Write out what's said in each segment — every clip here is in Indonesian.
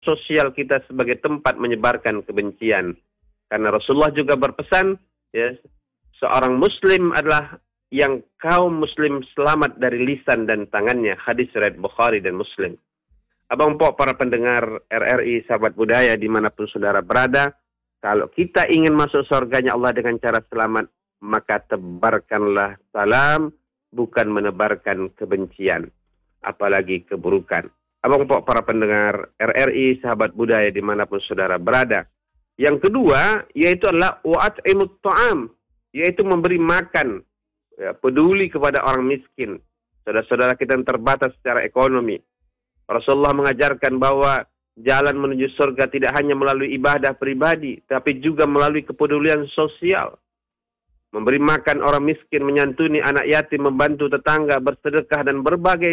sosial kita sebagai tempat menyebarkan kebencian. Karena Rasulullah juga berpesan, ya, seorang muslim adalah yang kaum muslim selamat dari lisan dan tangannya. Hadis riwayat Bukhari dan Muslim. Abang Pok, para pendengar RRI, sahabat budaya dimanapun saudara berada, kalau kita ingin masuk surganya Allah dengan cara selamat, maka tebarkanlah salam, bukan menebarkan kebencian, apalagi keburukan. Abang Pok, para pendengar RRI, sahabat budaya dimanapun saudara berada. Yang kedua, yaitu adalah wa'at'imut ta'am, yaitu memberi makan, ya, peduli kepada orang miskin, saudara-saudara kita yang terbatas secara ekonomi. Rasulullah mengajarkan bahwa jalan menuju surga tidak hanya melalui ibadah pribadi, tapi juga melalui kepedulian sosial. Memberi makan orang miskin, menyantuni anak yatim, membantu tetangga, bersedekah dan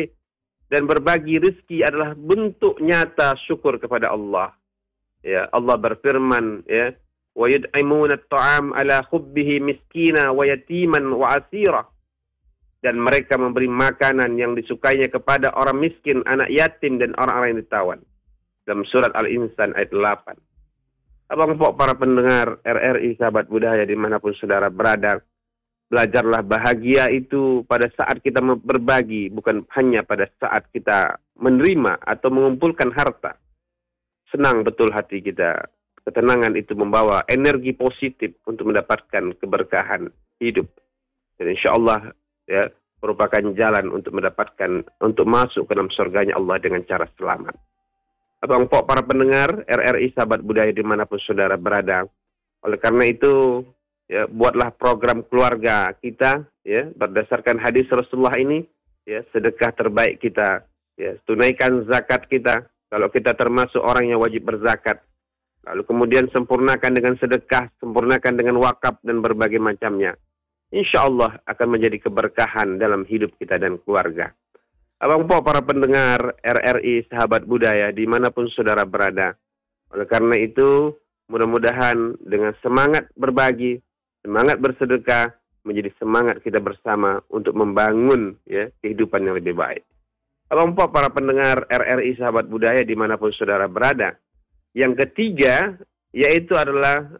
berbagi rezeki adalah bentuk nyata syukur kepada Allah. Ya, Allah berfirman, ya, wa yud'imuna at-ta'am ala hubbihi miskina wa yatiman wa asira. Dan mereka memberi makanan yang disukainya kepada orang miskin, anak yatim, dan orang-orang yang ditawan. Dalam surat Al-Insan ayat 8. Abang Pok, para pendengar RRI, sahabat budaya dimanapun saudara berada, belajarlah bahagia itu pada saat kita berbagi, bukan hanya pada saat kita menerima atau mengumpulkan harta. Senang betul hati kita. Ketenangan itu membawa energi positif untuk mendapatkan keberkahan hidup. Dan insya Allah, ya, merupakan jalan untuk masuk ke dalam surganya Allah dengan cara selamat. Abang Pok, para pendengar RRI, sahabat budaya dimanapun saudara berada, oleh karena itu, ya, buatlah program keluarga kita, ya, berdasarkan hadis Rasulullah ini, ya, sedekah terbaik kita, ya, tunaikan zakat kita, kalau kita termasuk orang yang wajib berzakat, lalu kemudian sempurnakan dengan sedekah, sempurnakan dengan wakaf dan berbagai macamnya. Insya Allah akan menjadi keberkahan dalam hidup kita dan keluarga. Abang Pok, para pendengar RRI, sahabat budaya dimanapun saudara berada, oleh karena itu mudah-mudahan dengan semangat berbagi, semangat bersedekah, menjadi semangat kita bersama untuk membangun, ya, kehidupan yang lebih baik. Abang Pok, para pendengar RRI, sahabat budaya dimanapun saudara berada, yang ketiga yaitu adalah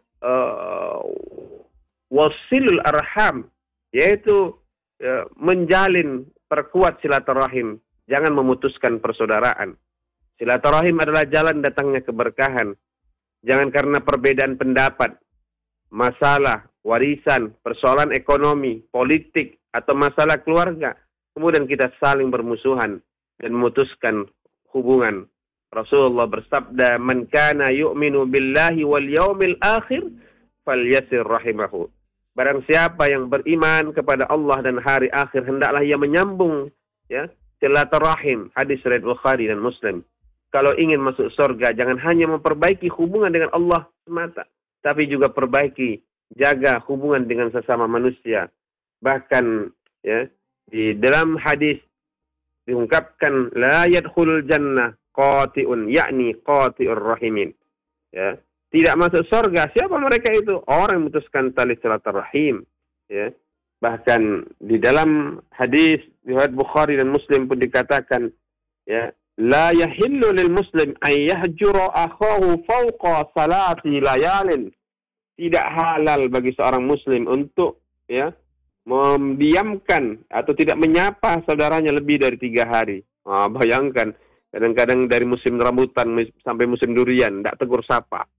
wasilul arham, yaitu, ya, menjalin, perkuat silaturahim, jangan memutuskan persaudaraan. Silaturahim adalah jalan datangnya keberkahan. Jangan karena perbedaan pendapat, masalah, warisan, persoalan ekonomi, politik, atau masalah keluarga, kemudian kita saling bermusuhan dan memutuskan hubungan. Rasulullah bersabda, "Man kana yu'minu billahi wal yaumil akhir falyasir rahimahu." Barang siapa yang beriman kepada Allah dan hari akhir, hendaklah ia menyambung, ya, silaturahim. Hadis riwayat Bukhari dan Muslim. Kalau ingin masuk surga, jangan hanya memperbaiki hubungan dengan Allah semata, tapi juga perbaiki, jaga hubungan dengan sesama manusia. Bahkan, ya, di dalam hadis diungkapkan, la yadkhulul jannah qati'un, yakni qati'ur rahimin. Ya. Tidak masuk surga. Siapa mereka itu? Orang yang memutuskan tali silaturahim. Ya. Bahkan di dalam hadis riwayat Bukhari dan Muslim pun dikatakan, ya, la yahillu lil muslim an yahjura akhahu fawqa salati layalin. Tidak halal bagi seorang muslim untuk, ya, memdiamkan atau tidak menyapa saudaranya lebih dari 3 hari. Bayangkan, kadang-kadang dari musim rambutan sampai musim durian, tidak tegur sapa.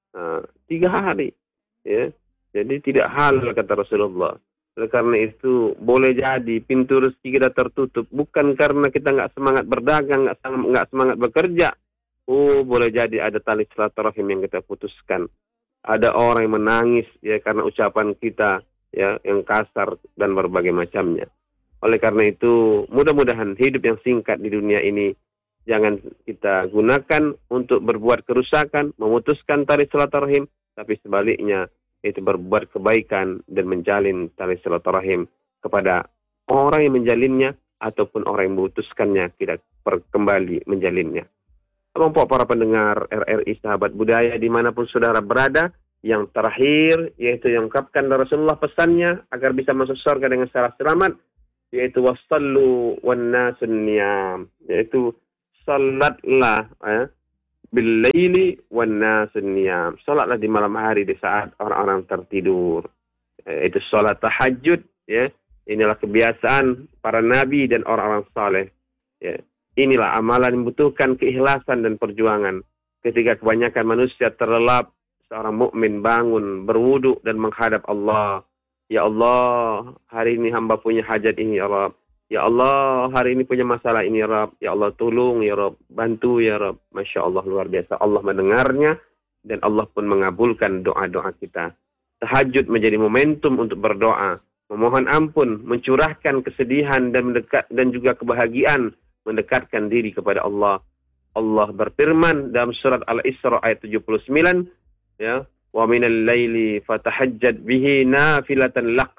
3 hari, ya. Jadi tidak halal, kata Rasulullah. Oleh karena itu, boleh jadi pintu rezeki kita tertutup bukan karena kita nggak semangat berdagang, nggak semangat bekerja. Boleh jadi ada tali silaturahim yang kita putuskan. Ada orang yang menangis, ya, karena ucapan kita, ya, yang kasar dan berbagai macamnya. Oleh karena itu, mudah-mudahan hidup yang singkat di dunia ini jangan kita gunakan untuk berbuat kerusakan, memutuskan tali silaturahim, tapi sebaliknya itu berbuat kebaikan dan menjalin tali silaturahim kepada orang yang menjalinnya ataupun orang yang memutuskannya, kita kembali menjalinnya. Abang Pok, para pendengar RRI, sahabat budaya dimanapun saudara berada, yang terakhir yaitu yang ungkapkan Rasulullah pesannya agar bisa masuk surga dengan secara selamat, yaitu wasallu wan nasun niyam, yaitu salatlah, ya, bil-laili wan-nasun niyam. Salatlah di malam hari di saat orang-orang tertidur. Itu salat tahajud, ya. Inilah kebiasaan para nabi dan orang-orang saleh. Ya. Inilah amalan yang membutuhkan keikhlasan dan perjuangan. Ketika kebanyakan manusia terlelap, seorang mukmin bangun, berwudu dan menghadap Allah. Ya Allah, hari ini hamba punya hajat ini, ya Rabb. Ya Allah, hari ini punya masalah ini, ya Rabb. Ya Allah, tolong, ya Rabb. Bantu, ya Rabb. Masya Allah, luar biasa. Allah mendengarnya dan Allah pun mengabulkan doa-doa kita. Tahajud menjadi momentum untuk berdoa, memohon ampun, mencurahkan kesedihan dan juga kebahagiaan, mendekatkan diri kepada Allah. Allah berfirman dalam surat Al-Isra ayat 79, ya, wa minal laili fatahajjad bihi nafilatan lak.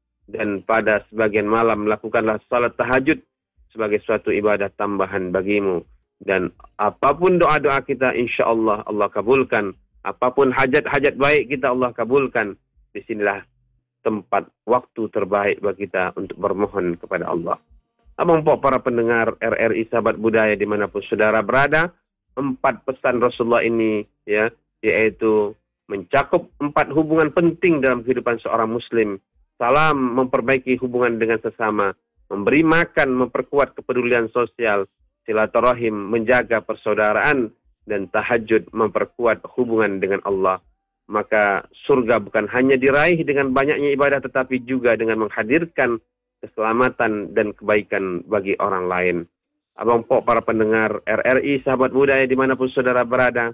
Dan pada sebagian malam lakukanlah salat tahajud sebagai suatu ibadah tambahan bagimu. Dan apapun doa-doa kita, insya Allah Allah kabulkan. Apapun hajat-hajat baik kita, Allah kabulkan. Disinilah tempat waktu terbaik bagi kita untuk bermohon kepada Allah. Abang Pok, para pendengar RRI Sahabat Budaya dimanapun saudara berada, 4 pesan Rasulullah ini, ya, yaitu mencakup 4 hubungan penting dalam kehidupan seorang muslim. Salam memperbaiki hubungan dengan sesama, memberi makan memperkuat kepedulian sosial, silaturahim menjaga persaudaraan, dan tahajud memperkuat hubungan dengan Allah. Maka surga bukan hanya diraih dengan banyaknya ibadah, tetapi juga dengan menghadirkan keselamatan dan kebaikan bagi orang lain. Abang Pok, para pendengar RRI Sahabat Budaya dimanapun saudara berada,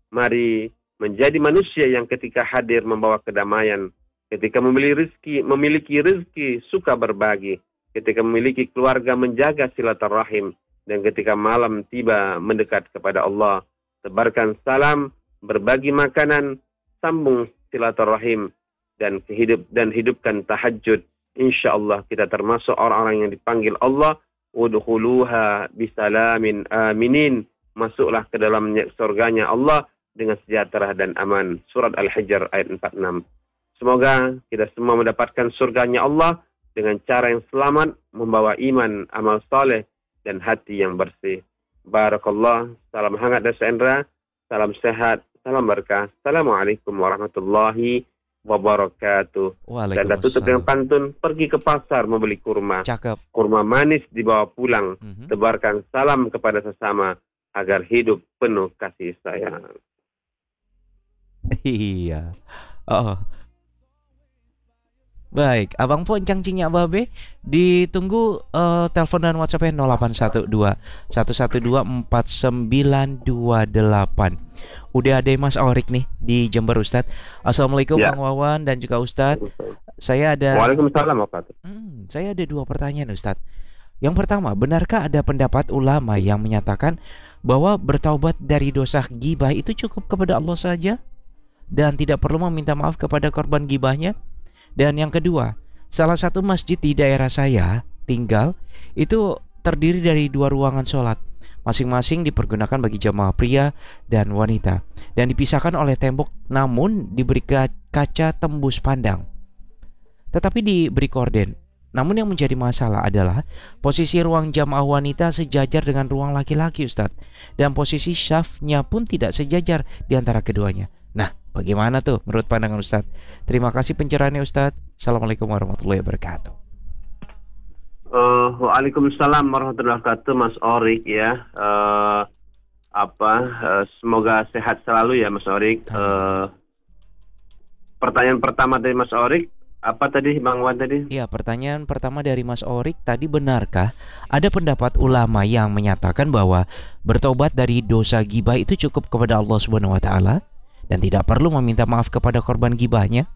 mari menjadi manusia yang ketika hadir membawa kedamaian, ketika memiliki rezeki suka berbagi, ketika memiliki keluarga menjaga silaturahim, dan ketika malam tiba mendekat kepada Allah, tebarkan salam, berbagi makanan, sambung silaturahim, dan hidupkan tahajud. InsyaAllah kita termasuk orang-orang yang dipanggil Allah, udkhuluha bisalamin aminin. Masuklah ke dalam surganya Allah dengan sejahtera dan aman. Surat Al-Hijr ayat 46. Semoga kita semua mendapatkan surganya Allah dengan cara yang selamat, membawa iman, amal saleh, dan hati yang bersih. Barakallah. Salam hangat dan sejahtera. Salam sehat. Salam berkah. Assalamualaikum warahmatullahi wabarakatuh. Dan dah tutup dengan pantun, pergi ke pasar membeli kurma. Cakep. Kurma manis dibawa pulang. Tebarkan salam kepada sesama agar hidup penuh kasih sayang. Iya. Oh. Baik, Abang Pok cangcingnya Babe, ditunggu telepon dan WhatsApp 0812 112 4928. Udah ada Mas Orik nih di Jember, Ustadz. Assalamualaikum, ya. Bang Wawan dan juga Ustadz. Saya ada Waalaikumsalam, saya ada 2 pertanyaan, Ustadz. Yang pertama, benarkah ada pendapat ulama yang menyatakan bahwa bertaubat dari dosa ghibah itu cukup kepada Allah saja dan tidak perlu meminta maaf kepada korban ghibahnya? Dan yang kedua, salah satu masjid di daerah saya tinggal itu terdiri dari 2 ruangan sholat. Masing-masing dipergunakan bagi jamaah pria dan wanita dan dipisahkan oleh tembok, namun diberi kaca tembus pandang, tetapi diberi korden. Namun yang menjadi masalah adalah posisi ruang jamaah wanita sejajar dengan ruang laki-laki, Ustadz, dan posisi syafnya pun tidak sejajar di antara keduanya. Nah, bagaimana tuh menurut pandangan Ustadz? Terima kasih pencerahannya, Ustadz. Assalamualaikum warahmatullahi wabarakatuh. Waalaikumsalam warahmatullahi wabarakatuh, Mas Orik, ya. Semoga sehat selalu ya, Mas Orik. Pertanyaan pertama dari Mas Orik, apa tadi, Bang Wan tadi? Iya, pertanyaan pertama dari Mas Orik tadi, benarkah ada pendapat ulama yang menyatakan bahwa bertobat dari dosa ghibah itu cukup kepada Allah Subhanahu wa taala dan tidak perlu meminta maaf kepada korban ghibahnya?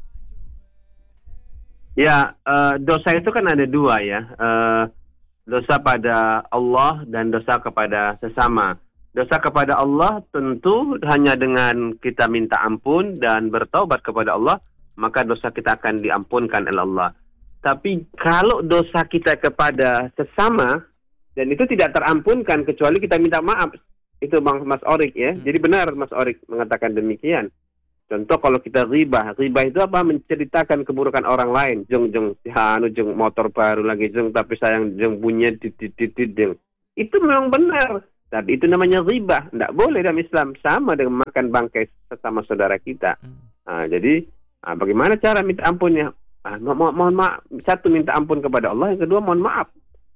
Ya, dosa itu kan ada 2 ya. Dosa pada Allah dan dosa kepada sesama. Dosa kepada Allah tentu hanya dengan kita minta ampun dan bertaubat kepada Allah, maka dosa kita akan diampunkan oleh Allah. Tapi kalau dosa kita kepada sesama, dan itu tidak terampunkan kecuali kita minta maaf. Itu Mas Orik ya. Jadi benar Mas Orik mengatakan demikian. Contoh kalau kita ghibah itu apa? Menceritakan keburukan orang lain. Jeng motor baru lagi, tapi sayang bunyinya jeng. Itu memang benar. Ustaz. Itu namanya ghibah. Tidak boleh dalam Islam. Sama dengan makan bangkai sesama saudara kita. Jadi bagaimana cara minta ampunnya? Mohon maaf. Satu, minta ampun kepada Allah. Yang kedua, mohon maaf.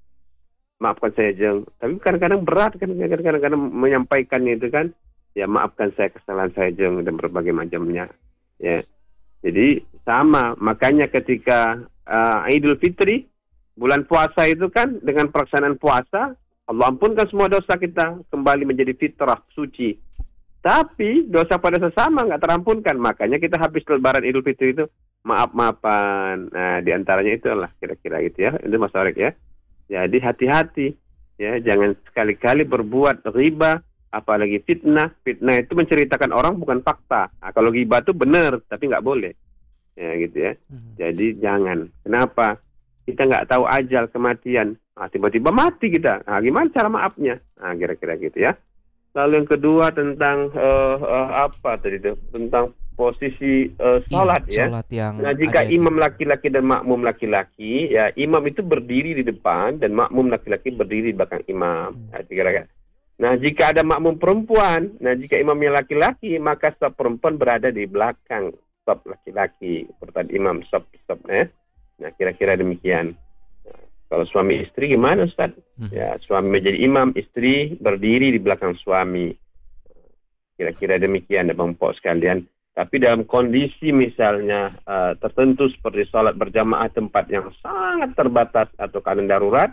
Maafkan saya Jeng. Tapi kadang-kadang berat kan. Kadang-kadang menyampaikannya itu kan. Ya maafkan saya kesalahan saya Jeng. Dan berbagai macamnya. Ya. Jadi sama. Makanya ketika Idul Fitri, bulan puasa itu kan. Dengan pelaksanaan puasa, Allah ampunkan semua dosa kita. Kembali menjadi fitrah, suci. Tapi dosa pada sesama nggak terampunkan. Makanya kita habis lebaran Idul Fitri itu maaf-maafan. Nah, diantaranya itulah kira-kira gitu ya. Itu Mas Taufik ya. Jadi hati-hati ya, jangan sekali-kali berbuat ghibah, apalagi fitnah. Fitnah itu menceritakan orang bukan fakta. Nah, kalau ghibah itu benar, tapi nggak boleh. Ya gitu ya. Jadi jangan. Kenapa? Kita nggak tahu ajal kematian. Nah, tiba-tiba mati kita. Nah, gimana cara maafnya? Nah, kira-kira gitu ya. Lalu yang kedua tentang apa tadi itu? Tentang posisi sholat ya. Nah, jika imam laki-laki dan makmum laki-laki, ya imam itu berdiri di depan dan makmum laki-laki berdiri di belakang imam. Nah, jika ada makmum perempuan, nah jika imamnya laki-laki, maka saf perempuan berada di belakang saf laki-laki. Seperti imam saf ya. Nah, kira-kira demikian. Kalau suami istri gimana Ustaz? Ya, suami menjadi imam, istri berdiri di belakang suami. Kira-kira demikian ya Bang Pok sekalian. Tapi dalam kondisi misalnya tertentu seperti sholat berjamaah tempat yang sangat terbatas atau keadaan darurat,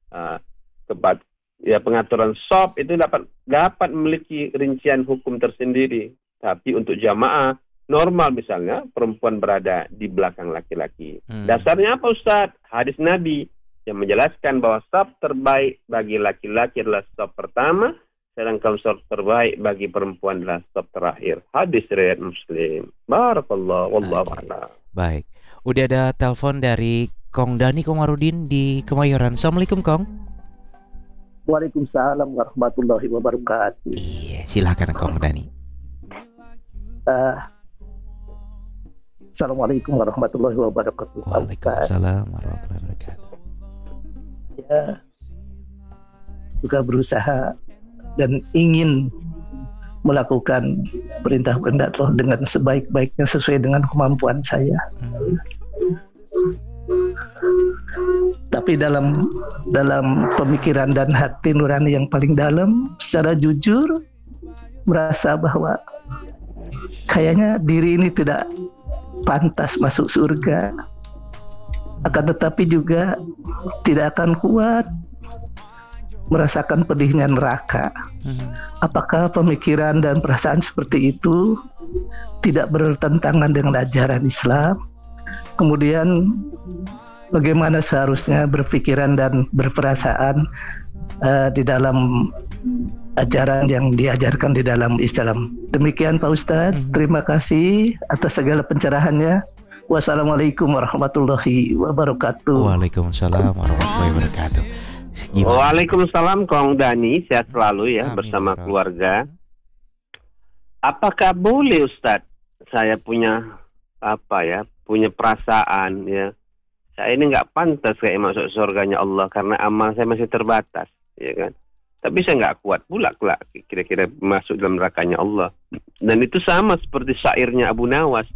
tempat ya pengaturan shop itu dapat memiliki rincian hukum tersendiri. Tapi untuk jamaah normal misalnya perempuan berada di belakang laki-laki. Dasarnya apa Ustaz? Hadis Nabi yang menjelaskan bahwa shaf terbaik bagi laki-laki adalah shaf pertama, sedangkan shaf terbaik bagi perempuan adalah shaf terakhir. Hadis riwayat Muslim. Barakallah, wallahu a'lam. Baik. Udah ada telepon dari Kong Dani Komarudin di Kemayoran. Assalamualaikum Kong. Waalaikumsalam warahmatullahi wabarakatuh. Iya, silakan Kong Dani. Assalamualaikum warahmatullahi wabarakatuh. Waalaikumsalam warahmatullahi wabarakatuh. Ya, juga berusaha dan ingin melakukan perintah kehendak Allah dengan sebaik-baiknya sesuai dengan kemampuan saya. Tapi dalam pemikiran dan hati nurani yang paling dalam, secara jujur merasa bahwa kayaknya diri ini tidak pantas masuk surga, akan tetapi juga tidak akan kuat merasakan pedihnya neraka. Apakah pemikiran dan perasaan seperti itu tidak bertentangan dengan ajaran Islam? Kemudian bagaimana seharusnya berpikiran dan berperasaan di dalam ajaran yang diajarkan di dalam Islam? Demikian Pak Ustadz, terima kasih atas segala pencerahannya. Wassalamualaikum warahmatullahi wabarakatuh. Waalaikumsalam warahmatullahi wabarakatuh. Gimana? Waalaikumsalam Kong Dani, sehat selalu ya. Amin, bersama keluarga. Apakah boleh Ustadz saya punya punya perasaan ya, saya ini nggak pantas kayak masuk surganya Allah karena amal saya masih terbatas, ya kan? Tapi saya nggak kuat pula kira-kira masuk dalam nerakanya Allah. Dan itu sama seperti syairnya Abu Nawas.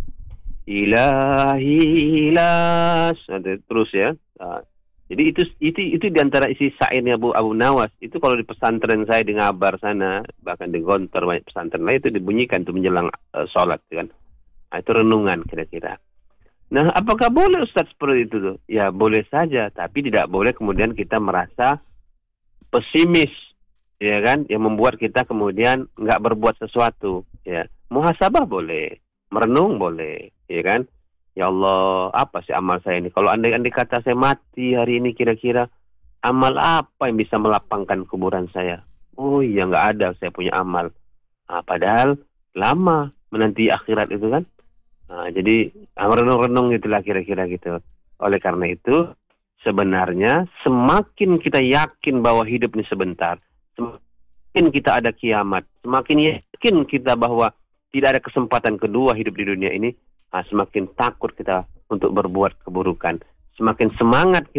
Ilahi las, terus ya. Jadi itu diantara isi syairnya Abu Nawas. Itu kalau di pesantren saya di Ngabar sana, bahkan di Gontor banyak pesantren lain itu dibunyikan tuh menjelang sholat, kan? Nah, itu renungan kira-kira. Nah, apakah boleh Ustaz seperti itu tuh? Ya boleh saja, tapi tidak boleh kemudian kita merasa pesimis, ya kan? Yang membuat kita kemudian nggak berbuat sesuatu. Ya, muhasabah boleh, merenung boleh, ya kan? Ya Allah, apa sih amal saya ini? Kalau andai kata saya mati hari ini, kira-kira amal apa yang bisa melapangkan kuburan saya? Oh iya, nggak ada saya punya amal. Nah, padahal lama menanti akhirat itu kan. Nah, jadi renung-renung gitulah kira-kira gitu. Oleh karena itu, sebenarnya semakin kita yakin bahwa hidup ini sebentar, semakin kita ada kiamat, semakin yakin kita bahwa tidak ada kesempatan kedua hidup di dunia ini, semakin takut kita untuk berbuat keburukan. Semakin semangat kita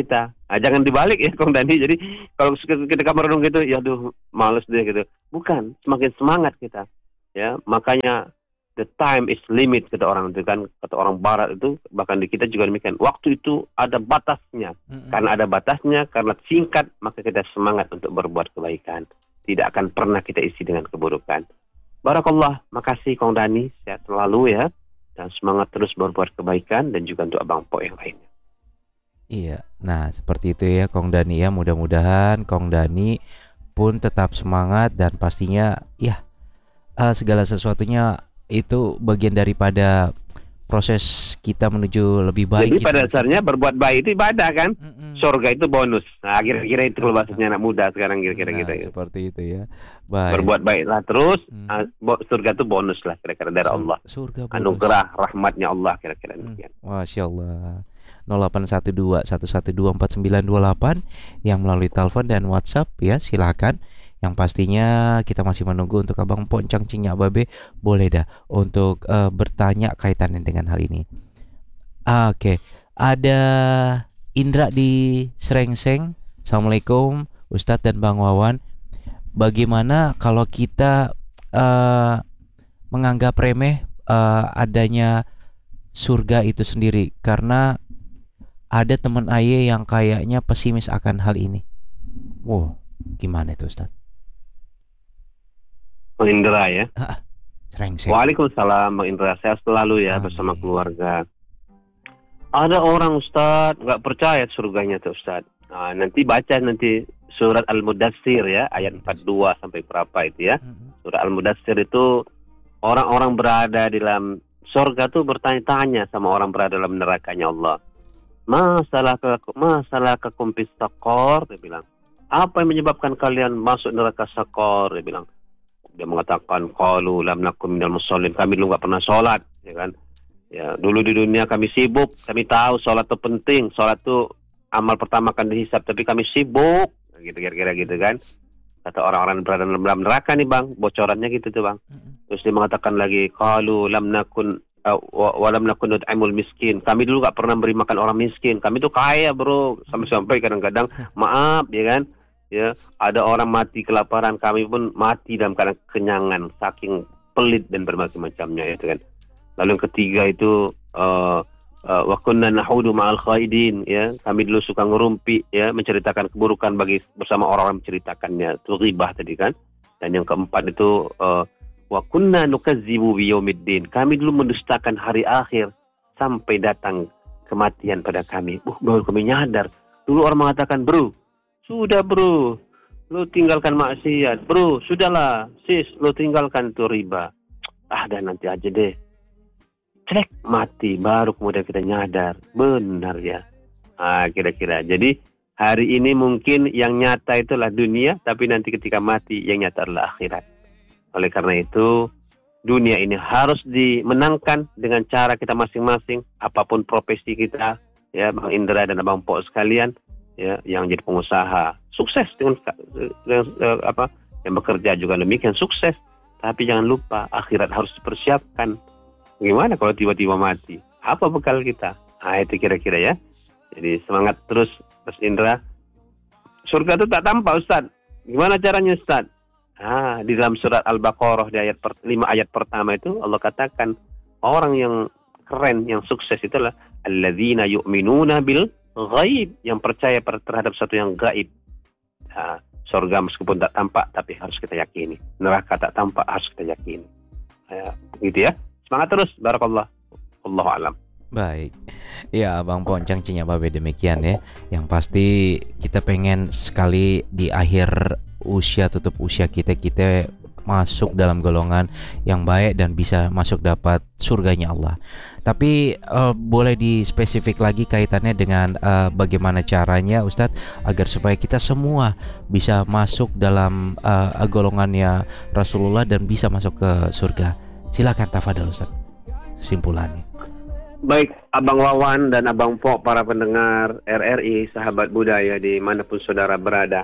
Jangan dibalik ya Kong Dani. Jadi kalau ketika merenung gitu, ya aduh males deh gitu. Bukan, semakin semangat kita. Ya, makanya the time is limit kata orang itu kan, kata orang barat itu, bahkan di kita juga demikian. Waktu itu ada batasnya. Karena ada batasnya, karena singkat, maka kita semangat untuk berbuat kebaikan. Tidak akan pernah kita isi dengan keburukan. Barakallah, makasih Kong Dani, sehat selalu ya. Dan semangat terus berbuat kebaikan, dan juga untuk Abang Po yang lainnya. Iya, nah seperti itu ya Kong Dani ya. Mudah-mudahan Kong Dani pun tetap semangat dan pastinya ya segala sesuatunya itu bagian daripada proses kita menuju lebih baik. Jadi gitu. pada dasarnya berbuat baik itu ibadah kan. Surga itu bonus. Nah, kira-kira itu kalau bahasanya anak muda sekarang kira-kira gitu. Seperti itu ya. Baik. Berbuat baiklah terus, surga itu bonus lah kira-kira dari Allah. Surga bonus. Anugerah rahmatnya Allah kira-kira demikian. Masya Allah. 0812-112-4928 yang melalui telepon dan WhatsApp ya, silakan. Yang pastinya kita masih menunggu untuk Abang Poncang Cinya Babe, boleh dah untuk bertanya kaitannya dengan hal ini. Oke. Ada Indra di Srengseng. Assalamualaikum Ustadz dan Bang Wawan. Bagaimana kalau kita menganggap remeh adanya surga itu sendiri, karena ada teman Aye yang kayaknya pesimis akan hal ini. Wow, gimana itu Ustaz? Indra ya. Srengseng. Waalaikumsalam Bang Indra, sehat selalu ya. Amin. Bersama keluarga. Ada orang Ustaz nggak percaya surganya tuh Ustaz. Nah, nanti baca nanti surat Al-Mudatsir ya, ayat 42 sampai berapa itu ya. Surat Al-Mudatsir itu orang-orang berada di dalam surga tuh bertanya-tanya sama orang berada dalam nerakanya Allah. Masalah kekum fis saqar, dia bilang. Apa yang menyebabkan kalian masuk neraka Saqar? Dia bilang. Dia mengatakan qalu lam nakum minal musallin, kami dulu enggak pernah salat, ya kan? Ya, dulu di dunia kami sibuk, kami tahu salat itu penting, salat itu amal pertama akan dihisab, tapi kami sibuk. Gitu kira-kira gitu kan. Kata orang-orang berada dalam neraka nih Bang, bocorannya gitu tuh Bang. Terus dia mengatakan lagi qalu lam nakun walam nakun nut'imul miskin. Kami dulu gak pernah beri makan orang miskin. Kami tuh kaya bro. Sampai kadang-kadang maaf ya kan. Ya, ada orang mati kelaparan, kami pun mati dalam keadaan kenyangan, saking pelit dan berbagai macamnya ya kan. Lalu yang ketiga itu wa kunna nahudu ma'al khaidin ya. Kami dulu suka ngerumpi ya, menceritakan keburukan bersama orang-orang menceritakannya. Itu ghibah tadi kan. Dan yang keempat itu wa kunna nukazzibu biyaumiddin. Kami dulu mendustakan hari akhir sampai datang kematian pada kami. Baru kami nyadar. Dulu orang mengatakan, "Bro, sudah bro, lu tinggalkan maksiat. Bro, sudahlah. Sis, lu tinggalkan tuh riba. Dan nanti aja deh." Cek mati, baru kemudian kita nyadar. Benar ya. Kira-kira. Jadi hari ini mungkin yang nyata itulah dunia, tapi nanti ketika mati yang nyata adalah akhirat. Oleh karena itu, dunia ini harus dimenangkan dengan cara kita masing-masing, apapun profesi kita, ya Bang Indra dan Abang Po sekalian, ya yang jadi pengusaha, sukses dengan yang bekerja juga demikian sukses. Tapi jangan lupa akhirat harus dipersiapkan. Gimana kalau tiba-tiba mati? Apa bekal kita? Itu kira-kira ya. Jadi semangat terus Mas Indra. Surga itu tak tampak Ustaz. Gimana caranya Ustaz? Di dalam surat Al-Baqarah di ayat 5 ayat pertama itu Allah katakan orang yang keren, yang sukses itulah alladzina yu'minuna bil ghaib, yang percaya terhadap sesuatu yang gaib. Surga meskipun tak tampak tapi harus kita yakini. Neraka tak tampak harus kita yakini. Gitu ya. Semangat terus. Barakallah. Wallahu a'lam. Baik. Ya, Bang Poncang Cinya Babe demikian ya. Yang pasti kita pengen sekali di akhir tutup usia kita masuk dalam golongan yang baik dan bisa masuk dapat surganya Allah. Tapi boleh dispesifik lagi kaitannya dengan bagaimana caranya Ustadz agar supaya kita semua bisa masuk dalam golongannya Rasulullah dan bisa masuk ke surga. Silakan tafadhol Ustadz, simpulannya. Baik, Abang Wawan dan Abang Po, para pendengar RRI, sahabat budaya dimanapun saudara berada.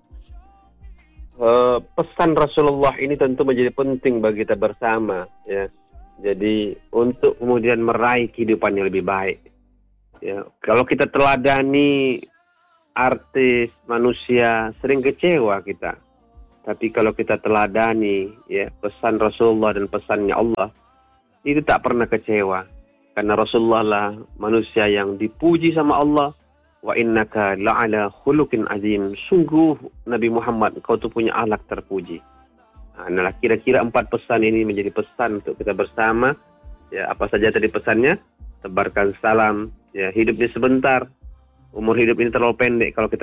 Pesan Rasulullah ini tentu menjadi penting bagi kita bersama, ya. Jadi untuk kemudian meraih kehidupan yang lebih baik. Ya, kalau kita teladani artis, manusia, sering kecewa kita. Tapi kalau kita teladani ya pesan Rasulullah dan pesannya Allah, itu tak pernah kecewa. Karena Rasulullah lah manusia yang dipuji sama Allah. Wa innaka la'ala khuluqin azim. Sungguh Nabi Muhammad, kau tu punya akhlak terpuji. Nah, kira-kira 4 pesan ini menjadi pesan untuk kita bersama. Ya, apa saja tadi pesannya? Tebarkan salam. Ya, hidupnya sebentar. Umur hidup ini terlalu pendek kalau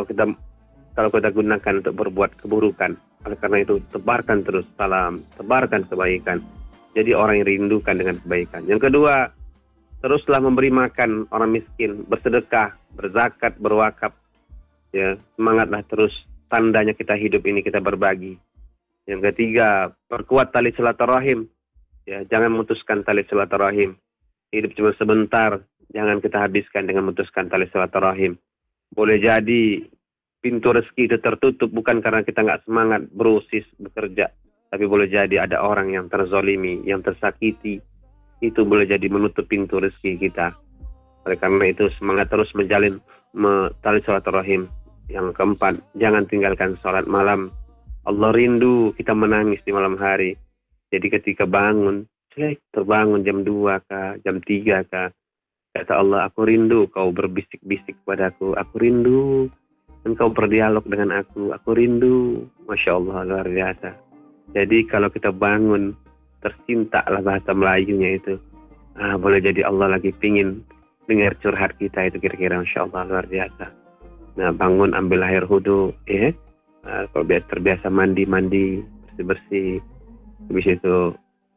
kita gunakan untuk berbuat keburukan. Oleh karena itu, tebarkan terus salam, tebarkan kebaikan. Jadi orang yang rindukan dengan kebaikan. Yang kedua, teruslah memberi makan orang miskin, bersedekah, berzakat, berwakaf. Ya, semangatlah terus, tandanya kita hidup ini kita berbagi. Yang ketiga, perkuat tali silaturahim. Ya, jangan memutuskan tali silaturahim. Hidup cuma sebentar, jangan kita habiskan dengan memutuskan tali silaturahim. Boleh jadi pintu rezeki itu tertutup bukan karena kita nggak semangat berusis bekerja, tapi boleh jadi ada orang yang terzolimi, yang tersakiti, itu boleh jadi menutup pintu rezeki kita. Oleh karena itu semangat terus menjalin tali silaturahim. Yang keempat, jangan tinggalkan sholat malam. Allah rindu kita menangis di malam hari. Jadi ketika bangun, terbangun jam 2 kah, jam 3 kah, kata Allah, aku rindu kau berbisik-bisik padaku, aku rindu engkau berdialog dengan aku rindu. Masya Allah, luar biasa. Jadi kalau kita bangun, tercinta lah bahasa Melayunya itu. Boleh jadi Allah lagi pingin dengar curhat kita itu kira-kira. Masya Allah, luar biasa. Nah, bangun, ambil air wudu, ya. Kalau terbiasa mandi, bersih-bersih. Habis itu,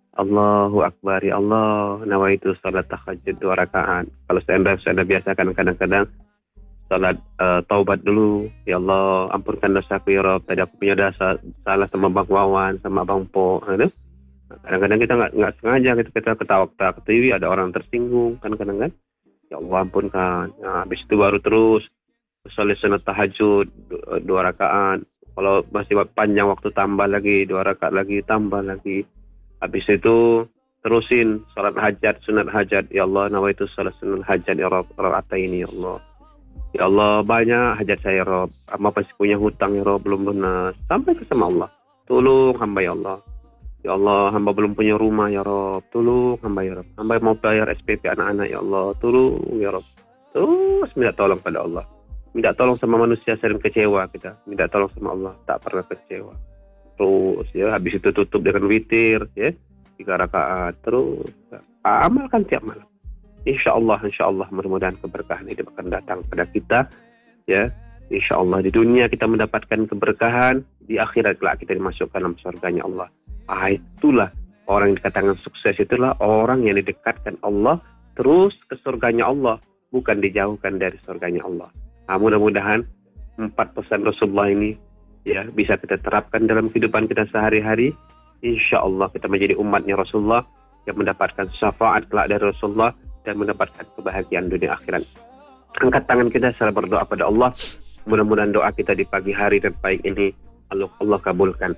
Allahu Akbar, ya Allah, nawaitu salat tahajud 2 rakaat. Kalau saya biasakan kadang-kadang salat taubat dulu. Ya Allah, ampunkan dosaku ya Rabb. Tadi aku punya dosa salah sama Bang Wawan, sama Bang Po. Kadang-kadang kita nggak sengaja kita ketawa-ketawa ke TV, ada orang tersinggung kan kadang-kadang. Ya Allah, ampunkan. Nah, habis itu baru terus salat sunat tahajud 2 rakaat. Kalau masih panjang waktu tambah lagi 2 rakaat lagi, tambah lagi. Habis itu terusin salat hajat, sunat hajat. Ya Allah, nawaitu salat sunat hajat ya Rabb, rakaataini ya Allah. Ya Allah, banyak hajat saya ya Rabb. Masih punya hutang ya Rabb, belum lunas. Sampai ke sama Allah. Tolong hamba ya Allah. Ya Allah, hamba belum punya rumah ya Rabb. Tolong hamba ya Rabb. Hamba mau bayar SPP anak-anak ya Allah. Tolong ya Rabb. Terus minta tolong pada Allah. Minta tolong sama manusia, sering kecewa kita. Minta tolong sama Allah, tak pernah kecewa. Terus ya, habis itu tutup dengan witir ya. 3 rakaat. Terus amalkan tiap malam. Insya Allah mudah-mudahan keberkahan itu akan datang pada kita ya. Insya Allah di dunia kita mendapatkan keberkahan, di akhirat kelak kita dimasukkan dalam surganya Allah. Itulah orang yang dikatakan sukses, itulah orang yang didekatkan Allah terus ke surganya Allah, bukan dijauhkan dari surganya Allah. Mudah-mudahan 4 pesan Rasulullah ini ya bisa kita terapkan dalam kehidupan kita sehari-hari. Insya Allah kita menjadi umatnya Rasulullah yang mendapatkan syafaat kelak dari Rasulullah dan mendapatkan kebahagiaan dunia akhirat. Angkat tangan kita secara berdoa pada Allah. Mudah-mudahan doa kita di pagi hari dan baik ini Allah kabulkan.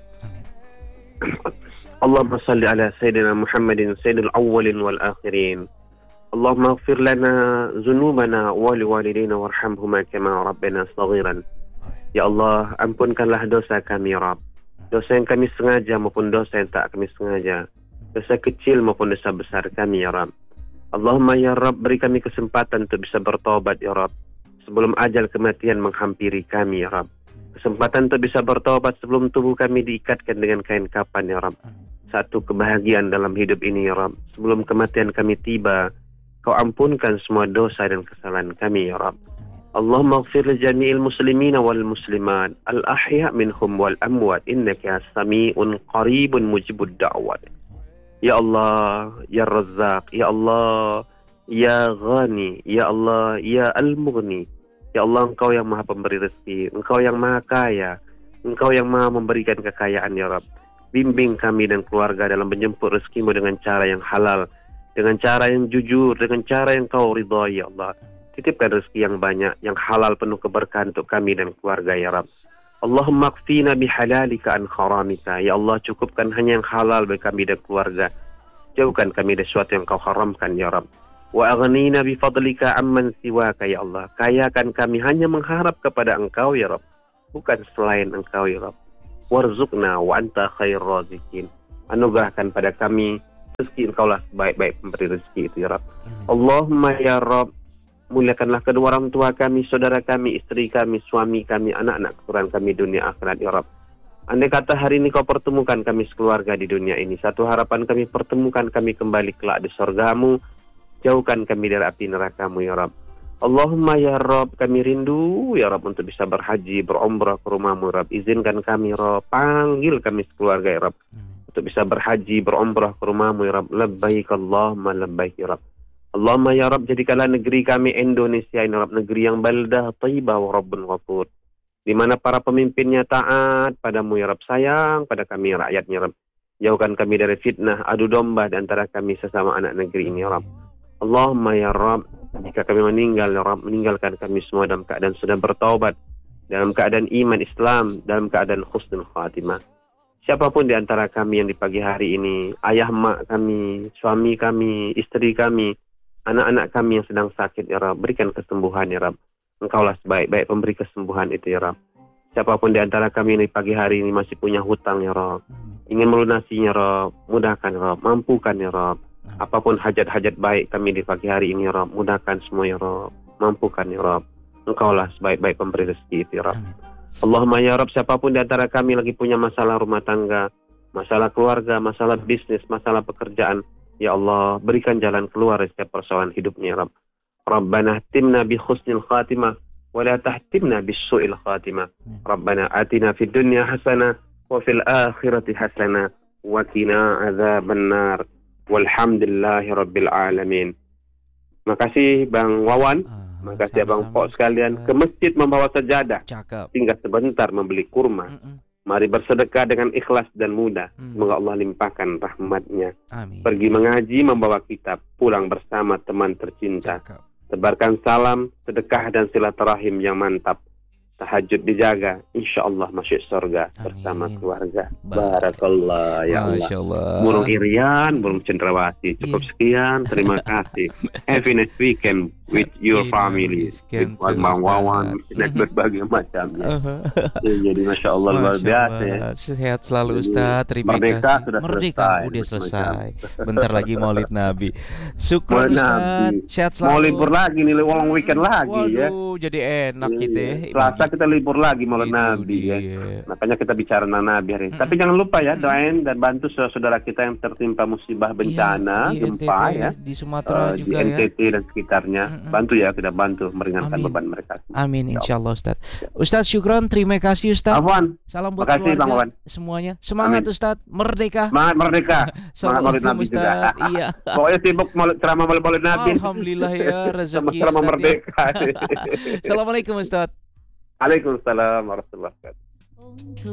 Allahumma salli ala Sayyidina Muhammadin Sayyidil awwalin wal akhirin. Allahumma ighfir lana dhunubana wa liwalidina warhamhuma kama rabbana saghiran. Ya Allah, ampunkanlah dosa kami ya Rabb. Dosa yang kami sengaja maupun dosa yang tak kami sengaja. Dosa kecil maupun dosa besar kami ya Rabb. Allahumma ya Rabb, beri kami kesempatan untuk bisa bertobat ya Rabb sebelum ajal kematian menghampiri kami ya Rabb. Kesempatan untuk bisa bertobat sebelum tubuh kami diikatkan dengan kain kapan ya Rabb. Satu kebahagiaan dalam hidup ini ya Rabb. Sebelum kematian kami tiba, Kau ampunkan semua dosa dan kesalahan kami ya Rabb. Allahumma ighfir li jami'il muslimina wal muslimat al-ahya' minhum wal amwat innaka sami'un qaribun mujibud da'wat. Ya Allah, Ya Razzaq, Ya Allah, Ya Ghani, Ya Allah, Ya Al-Mughni. Ya Allah, Engkau yang maha pemberi rezeki, Engkau yang maha kaya, Engkau yang maha memberikan kekayaan ya Rabb. Bimbing kami dan keluarga dalam menjemput rezekimu dengan cara yang halal, dengan cara yang jujur, dengan cara yang Kau ridhai ya Allah. Titipkan rezeki yang banyak, yang halal penuh keberkahan untuk kami dan keluarga ya Rabb. Allahumma qfina bihalalika an haramika. Ya Allah, cukupkan hanya yang halal bagi kami dan keluarga. Jauhkan kami dari sesuatu yang Kau haramkan ya Rabb. Wa aghnina bi fadlika amman siwaka ya Allah. Kayakan kami hanya mengharap kepada Engkau ya Rabb, bukan selain Engkau ya Rabb. Warzuqna wa anta khairur raziqin. Anugerahkan pada kami rezeki, Engkaulah baik-baik pemberi rezeki itu ya Rabb. Allahumma ya Rabb, muliakanlah kedua orang tua kami, saudara kami, istri kami, suami kami, anak-anak keturunan kami dunia akhirat ya Rabb. Andai kata hari ini kau pertemukan kami sekeluarga di dunia ini, satu harapan kami, pertemukan kami kembali kelak di surgamu, jauhkan kami dari api nerakamu ya Rabb. Allahumma ya Rabb, kami rindu ya Rabb untuk bisa berhaji, berumrah ke rumahmu Rabb. Izinkan kami Rabb, panggil kami sekeluarga ya Rabb, untuk bisa berhaji, berumrah ke rumahmu ya Rabb. Labbaik Allahumma labbaik ya Rabb. Allahumma ya Rabb, jadikanlah negeri kami Indonesia ini Rabb, negeri yang baldah thayyibah wa rabbun ghafur, di mana para pemimpinnya taat padamu ya Rabb, sayang pada kami rakyatnya Rabb. Jauhkan kami dari fitnah, adu domba di antara kami sesama anak negeri ini ya Rabb. Allahumma ya Rabb, jika kami meninggal ya Rabb, meninggalkan kami semua dalam keadaan sudah bertaubat, dalam keadaan iman Islam, dalam keadaan husnul khatimah. Siapapun di antara kami yang di pagi hari ini, ayah mak kami, suami kami, istri kami, anak-anak kami yang sedang sakit ya Rabb, berikan kesembuhan ya Rabb. Engkaulah sebaik-baik pemberi kesembuhan itu ya Rabb. Siapapun di antara kami yang di pagi hari ini masih punya hutang ya Rabb, ingin melunasinya Rabb, mudahkan ya Rabb, mampukan ya Rabb. Apapun hajat-hajat baik kami di pagi hari ini ya Rabb, mudahkan semua ya Rabb, mampukan ya Rabb. Engkaulah sebaik-baik pemberi rezeki itu ya Rabb. Allahumma ya Rabb, siapapun di antara kami lagi punya masalah rumah tangga, masalah keluarga, masalah bisnis, masalah pekerjaan, ya Allah, berikan jalan keluar dari setiap persoalan hidupnya ya Rabb. Rabbana ahtimna bi husnil khatimah wa la tahtimna bis su'il khatimah. Rabbana atina fid dunya hasanah wa fil akhirati hasanah wa qina adzaban nar. Walhamdulillahi rabbil alamin. Makasih Bang Wawan, makasih Abang Pok sekalian. Ke masjid membawa sajadah, tinggal sebentar membeli kurma. Mari bersedekah dengan ikhlas dan mudah. Semoga Allah limpahkan rahmatnya. Amin. Pergi mengaji membawa kitab, pulang bersama teman tercinta. Sebarkan salam, sedekah dan silaturahim yang mantap. Tahajud dijaga, insya Allah masuk surga bersama keluarga. Barakallah ya Allah. Burung Irian, burung Cendrawasih. Cukup sekian, terima kasih. Have a nice weekend with your family. With Bang Wawan, dan berbagai macamnya. Jadi masya Allah luar biasa ya. Sehat selalu Ustaz, terima Merdeka kasih. sudah Merdeka selesai. udah selesai. Bentar lagi Maulid Nabi. Syukron Ustaz, sehat selalu. Mau libur lagi nih, long weekend lagi ya. Waduh, jadi enak kita. Selasa kita libur lagi Maulid Nabi ya. Makanya kita bicara tentang Nabi hari ini. Tapi jangan lupa ya, doain dan bantu saudara-saudara kita yang tertimpa musibah bencana, di gempa NTT, ya. di Sumatera Di juga ya. NTT dan sekitarnya. Bantu ya, kita bantu meringankan Amin. beban mereka. Amin insyaallah Ustaz. Ustaz syukron, terima kasih Ustaz. Afwan. Salam buat Makasih, Bang keluarga Wawan. semuanya. Semangat Amin. Ustaz, merdeka. Semangat merdeka. Semangat Maulid Assalamualaikum Nabi juga. Ustaz. Iya. Pokoknya sibuk ceramah Maulid Nabi. Alhamdulillah ya Sama rezeki ceramah Ustaz ya. merdeka. Assalamualaikum Ustaz. Waalaikumsalam warahmatullahi wabarakatuh.